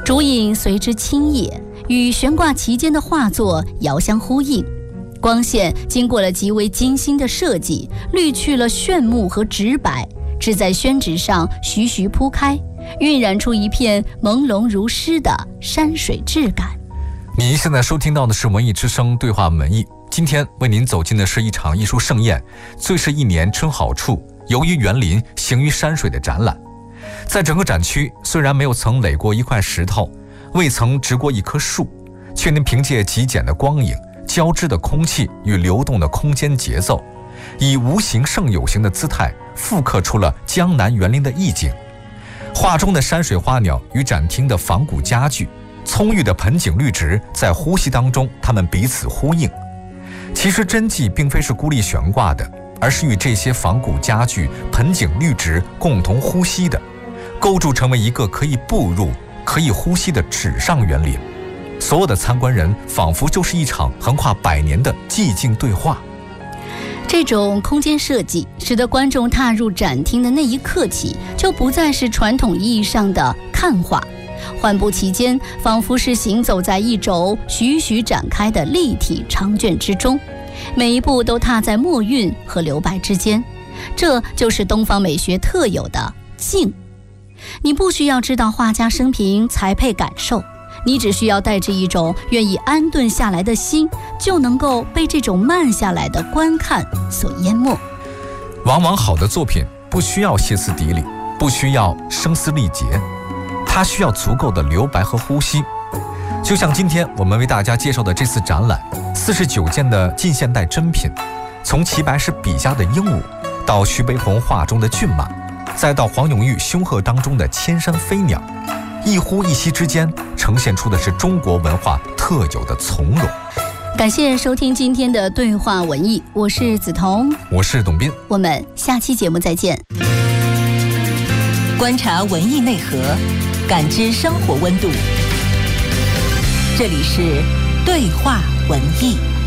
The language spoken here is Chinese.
竹影随之倾野，与悬挂其间的画作遥相呼应。光线经过了极为精心的设计，滤去了炫目和直白，只在宣纸上徐徐铺开，晕染出一片朦胧如诗的山水质感。 你现在收听到的是文艺之声对话文艺，今天为您走进的是一场艺术盛宴，最是一年春好处，游于园林，行于山水的展览。在整个展区，虽然没有曾垒过一块石头，未曾植过一棵树，却能凭借极简的光影、交织的空气与流动的空间节奏，以无形胜有形的姿态复刻出了江南园林的意境。画中的山水花鸟与展厅的仿古家具、葱郁的盆景绿植在呼吸当中，它们彼此呼应。其实真迹并非是孤立悬挂的，而是与这些仿古家具、盆景绿植共同呼吸的，构筑成为一个可以步入、可以呼吸的纸上园林。所有的参观人仿佛就是一场横跨100年的寂静对话。 这种空间设计使得观众踏入展厅的那一刻起，就不再是传统意义上的看画，缓步其间，仿佛是行走在一轴徐徐展开的立体长卷之中，每一步都踏在墨韵和留白之间。这就是东方美学特有的静。你不需要知道画家生平才配感受，你只需要带着一种愿意安顿下来的心，就能够被这种慢下来的观看所淹没。 往往好的作品不需要歇斯底里，不需要声嘶力竭，它需要足够的留白和呼吸。就像今天我们为大家介绍的这次展览，49件的近现代珍品，从齐白石笔下的鹦鹉，到徐悲鸿画中的骏马，再到黄永玉胸鹤当中的千山飞鸟，一呼一吸之间呈现出的是中国文化特有的从容。 感谢收听今天的对话文艺，我是梓潼， 我是董斌， 我们下期节目再见。 观察文艺内核，感知生活温度，这里是对话文艺。